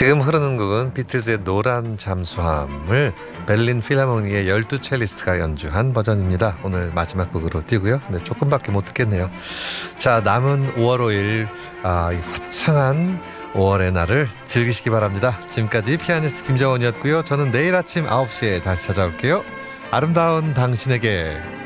지금 흐르는 곡은 비틀즈의 노란 잠수함을 베를린 필하모니의 12첼리스트가 연주한 버전입니다. 오늘 마지막 곡으로 띄고요. 네, 조금밖에 못 듣겠네요. 자, 남은 5월 5일 이 화창한 5월의 날을 즐기시기 바랍니다. 지금까지 피아니스트 김정원이었고요. 저는 내일 아침 9시에 다시 찾아올게요. 아름다운 당신에게.